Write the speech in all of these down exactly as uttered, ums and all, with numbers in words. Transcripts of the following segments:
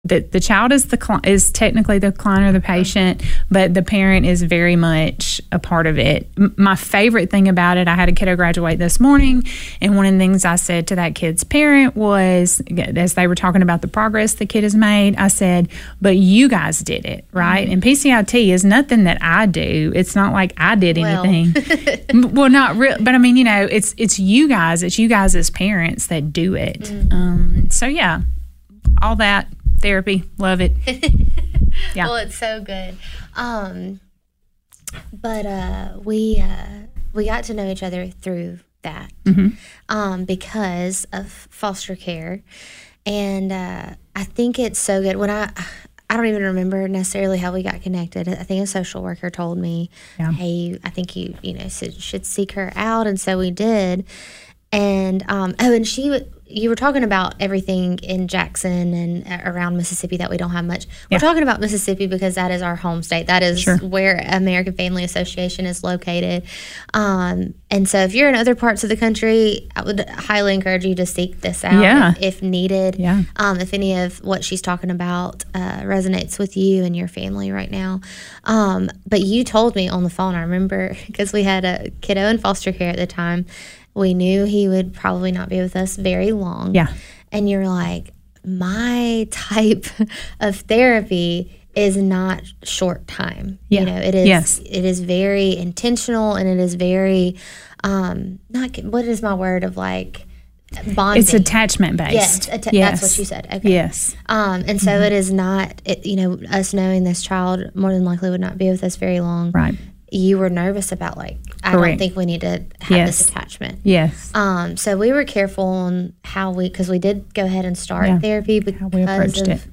the, the child is the cli- is technically the client or the patient, but the parent is very much a part of it. M- my favorite thing about it, I had a kiddo graduate this morning, and one of the things I said to that kid's parent was, as they were talking about the progress the kid has made, I said, but you guys did it, right? Mm-hmm. And P C I T is nothing that I do. It's not like I did well. anything. Well, not real, but I mean, you know, it's it's you guys, it's you guys as parents that do it. Mm-hmm. Um, so yeah, all that. Therapy, love it. Yeah. Well, it's so good. Um, but uh, we uh, we got to know each other through that mm-hmm. um, because of foster care, and uh, I think it's so good. When I I don't even remember necessarily how we got connected. I think a social worker told me, yeah. "Hey, I think you you know should, should seek her out," and so we did. And um, oh, and she. You were talking about everything in Jackson and around Mississippi that we don't have much. We're yeah. talking about Mississippi because that is our home state. That is sure. where American Family Association is located. Um, and so if you're in other parts of the country, I would highly encourage you to seek this out yeah. if, if needed. Yeah. Um, if any of what she's talking about uh, resonates with you and your family right now. Um, but you told me on the phone, I remember, because we had a kiddo in foster care at the time. We knew he would probably not be with us very long. Yeah. And you're like, my type of therapy is not short time. Yeah. You know, it is yes. it is very intentional, and it is very um not what is my word of like bonding. It's attachment based. Yes, atta- yes. That's what you said. Okay. Yes. Um and so mm-hmm. it is not it, you know, us knowing this child more than likely would not be with us very long. Right. You were nervous about like I Correct. don't think we need to have yes. this attachment. Yes. Um. So we were careful on how we because we did go ahead and start yeah. therapy because how we approached of, it.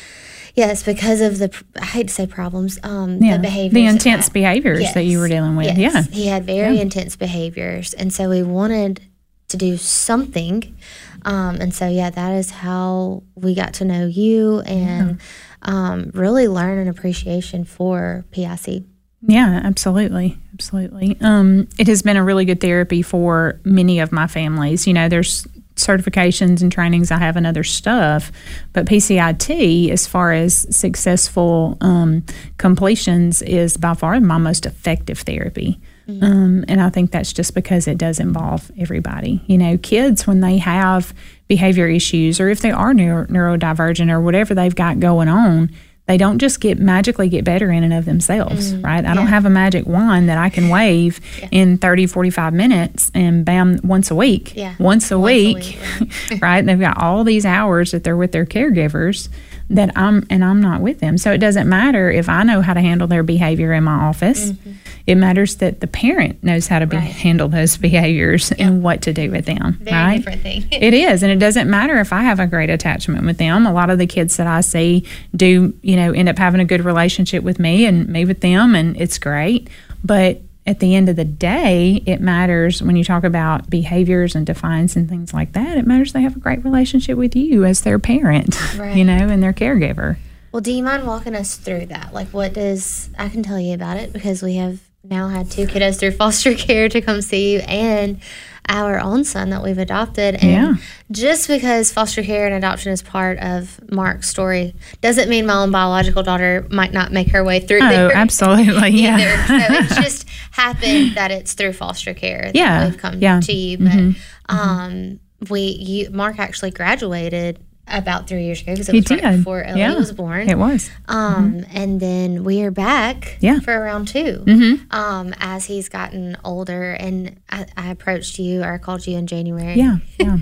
Yes, because of the I hate to say problems. Um. Yeah. The behaviors, the intense that, behaviors yes, that you were dealing with. Yes. Yeah. He had very yeah. intense behaviors, and so we wanted to do something. Um. And so yeah, that is how we got to know you and yeah. um really learn an appreciation for P I C. Yeah, absolutely. Absolutely. Um, it has been a really good therapy for many of my families. You know, there's certifications and trainings I have and other stuff, but P C I T, as far as successful um, completions, is by far my most effective therapy. Mm-hmm. Um, and I think that's just because it does involve everybody. You know, kids, when they have behavior issues or if they are neuro- neurodivergent or whatever they've got going on, they don't just get magically get better in and of themselves, mm, right? I yeah. don't have a magic wand that I can wave yeah. in thirty, forty-five minutes and bam, once a week. Yeah. Once a once week, a week right? right? They've got all these hours that they're with their caregivers that I'm, and I'm not with them. So it doesn't matter if I know how to handle their behavior in my office. Mm-hmm. It matters that the parent knows how to be, right. handle those behaviors yep. and what to do with them, Very right? different thing. It is, and it doesn't matter if I have a great attachment with them. A lot of the kids that I see do, you know, end up having a good relationship with me and me with them, and it's great. But at the end of the day, it matters when you talk about behaviors and defiance and things like that. It matters they have a great relationship with you as their parent, right. you know, and their caregiver. Well, do you mind walking us through that? Like, what does, I can tell you about it because we have now had two kiddos through foster care to come see you and our own son that we've adopted. And yeah. just because foster care and adoption is part of Mark's story doesn't mean my own biological daughter might not make her way through oh, there. Absolutely, yeah. So it's just happened that it's through foster care that yeah. we've come yeah. to you. But mm-hmm. um, we, you, Mark actually graduated about three years ago because it he was right did. before Ellie yeah. was born. It was. Um, mm-hmm. And then we are back yeah. for round two mm-hmm. um, as he's gotten older. And I, I approached you, or I called you in January. Yeah, yeah.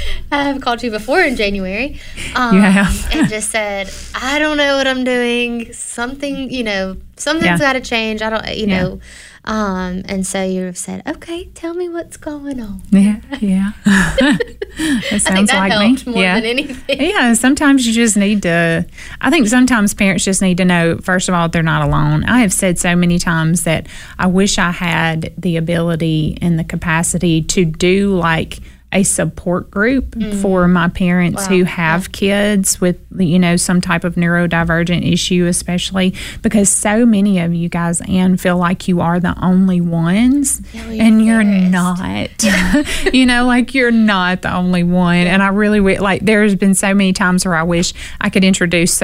I have called you before in January. Um, you have. and just said, I don't know what I'm doing. Something, you know, something's yeah. got to change. I don't, you yeah. know. Um, and so you said, okay, tell me what's going on. Yeah, yeah. That sounds I think that like helped me. more yeah. than anything. Yeah, sometimes you just need to, I think sometimes parents just need to know, first of all, they're not alone. I have said so many times that I wish I had the ability and the capacity to do like a support group mm. for my parents wow. who have yeah. kids with, you know, some type of neurodivergent issue, especially because so many of you guys, Ann, feel like you are the only ones, yeah, and you're not. You know, like you're not the only one. Yeah. And I really, like, there's been so many times where I wish I could introduce so